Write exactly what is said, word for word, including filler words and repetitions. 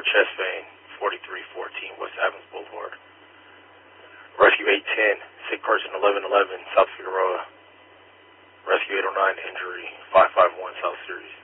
chest vein, forty-three fourteen West Adams Boulevard. Rescue eight ten, sick person eleven eleven, South Figueroa. Rescue eight oh nine, injury five five one, South Series.